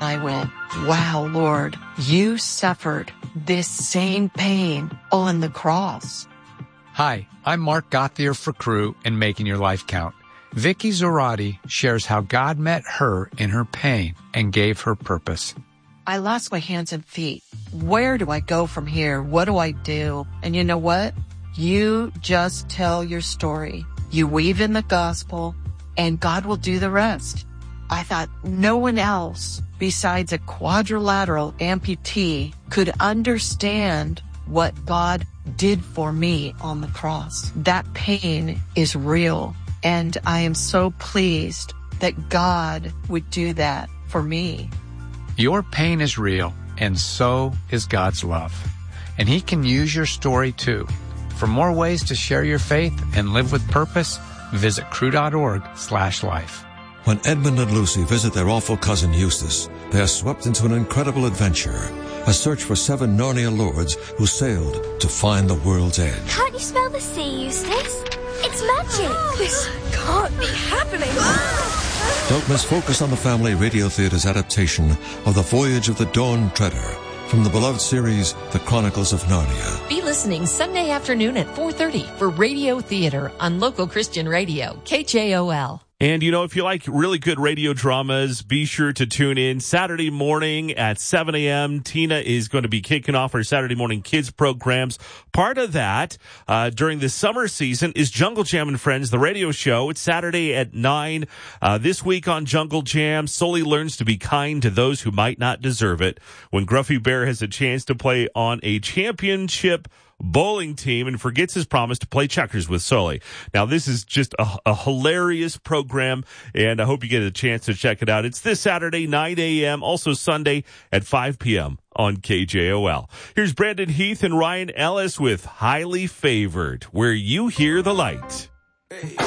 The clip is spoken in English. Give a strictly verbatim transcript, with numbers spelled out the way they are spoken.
I went, wow, Lord, you suffered this same pain on the cross. Hi, I'm Mark Gauthier for Crew and Making Your Life Count. Vicky Zorati shares how God met her in her pain and gave her purpose. I lost my hands and feet. Where do I go from here? What do I do? And you know what? You just tell your story. You weave in the gospel, and God will do the rest. I thought no one else besides a quadrilateral amputee could understand what God did for me on the cross. That pain is real, and I am so pleased that God would do that for me. Your pain is real, and so is God's love. And He can use your story too. For more ways to share your faith and live with purpose, visit crew.org slash life. When Edmund and Lucy visit their awful cousin Eustace, they are swept into an incredible adventure, a search for seven Narnia lords who sailed to find the world's edge. Can't you smell the sea, Eustace? It's magic. This can't be happening. Don't miss Focus on the Family Radio Theater's adaptation of The Voyage of the Dawn Treader from the beloved series The Chronicles of Narnia. Be listening Sunday afternoon at four thirty for Radio Theater on Local Christian Radio, K J O L. And, you know, if you like really good radio dramas, be sure to tune in Saturday morning at seven a.m. Tina is going to be kicking off her Saturday morning kids programs. Part of that uh, during the summer season is Jungle Jam and Friends, the radio show. It's Saturday at nine. Uh, this week on Jungle Jam, Sully learns to be kind to those who might not deserve it when Gruffy Bear has a chance to play on a championship bowling team and forgets his promise to play checkers with Sully. Now, this is just a, a hilarious program, and I hope you get a chance to check it out. It's this Saturday, nine a.m., also Sunday at five p.m. on K J O L. Here's Brandon Heath and Ryan Ellis with Highly Favored, where you hear the light.